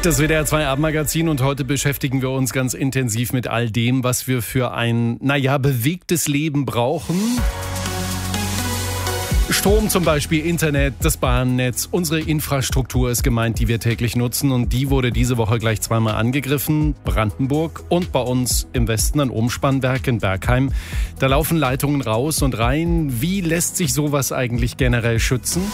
Das WDR 2 Abendmagazin und heute beschäftigen wir uns ganz intensiv mit all dem, was wir für ein, bewegtes Leben brauchen. Strom zum Beispiel, Internet, das Bahnnetz, unsere Infrastruktur ist gemeint, die wir täglich nutzen, und die wurde diese Woche gleich zweimal angegriffen. Brandenburg und bei uns im Westen ein Umspannwerk in Bergheim. Da laufen Leitungen raus und rein. Wie lässt sich sowas eigentlich generell schützen?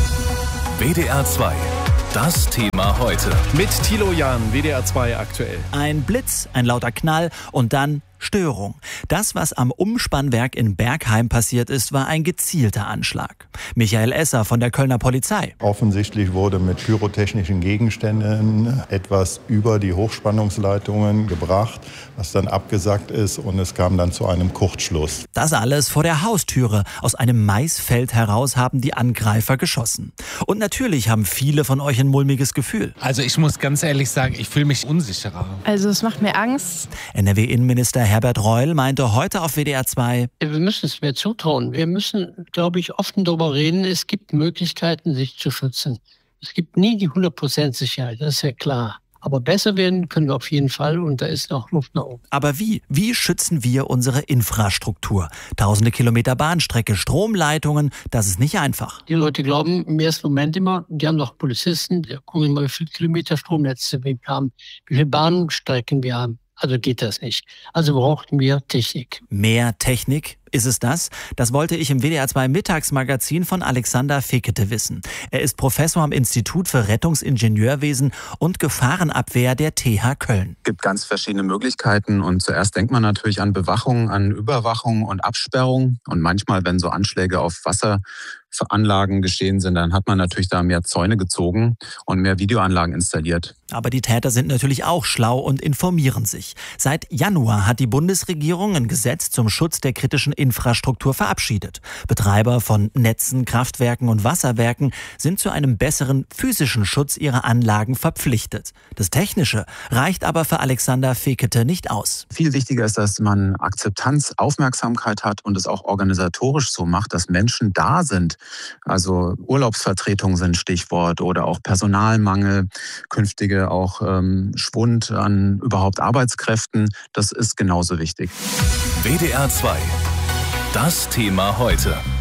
WDR 2. Das Thema heute. Mit Thilo Jahn, WDR 2 aktuell. Ein Blitz, ein lauter Knall und dann Störung. Das, was am Umspannwerk in Bergheim passiert ist, war ein gezielter Anschlag. Michael Esser von der Kölner Polizei. Offensichtlich wurde mit pyrotechnischen Gegenständen etwas über die Hochspannungsleitungen gebracht, was dann abgesackt ist, und es kam dann zu einem Kurzschluss. Das alles vor der Haustüre. Aus einem Maisfeld heraus haben die Angreifer geschossen. Und natürlich haben viele von euch ein mulmiges Gefühl. Also ich muss ganz ehrlich sagen, ich fühle mich unsicherer. Also es macht mir Angst. NRW-Innenminister Herbert Reul meinte heute auf WDR 2: Wir müssen es mehr zutrauen. Wir müssen, glaube ich, offen darüber reden. Es gibt Möglichkeiten, sich zu schützen. Es gibt nie die 100% Sicherheit, das ist ja klar. Aber besser werden können wir auf jeden Fall, und da ist noch Luft nach oben. Aber wie? Wie schützen wir unsere Infrastruktur? Tausende Kilometer Bahnstrecke, Stromleitungen, das ist nicht einfach. Die Leute glauben im ersten Moment immer, die haben noch Polizisten, die gucken immer, wie viele Kilometer Stromnetze wir haben, wie viele Bahnstrecken wir haben. Also geht das nicht. Also brauchen wir Technik. Mehr Technik? Ist es das? Das wollte ich im WDR 2 Mittagsmagazin von Alexander Fekete wissen. Er ist Professor am Institut für Rettungsingenieurwesen und Gefahrenabwehr der TH Köln. Es gibt ganz verschiedene Möglichkeiten, und zuerst denkt man natürlich an Bewachung, an Überwachung und Absperrung. Und manchmal, wenn so Anschläge auf Wasseranlagen geschehen sind, dann hat man natürlich da mehr Zäune gezogen und mehr Videoanlagen installiert. Aber die Täter sind natürlich auch schlau und informieren sich. Seit Januar hat die Bundesregierung ein Gesetz zum Schutz der kritischen Infrastruktur verabschiedet. Betreiber von Netzen, Kraftwerken und Wasserwerken sind zu einem besseren physischen Schutz ihrer Anlagen verpflichtet. Das Technische reicht aber für Alexander Fekete nicht aus. Viel wichtiger ist, dass man Akzeptanz, Aufmerksamkeit hat und es auch organisatorisch so macht, dass Menschen da sind. Also Urlaubsvertretungen sind Stichwort, oder auch Personalmangel, künftige auch Schwund an überhaupt Arbeitskräften. Das ist genauso wichtig. WDR 2. Das Thema heute.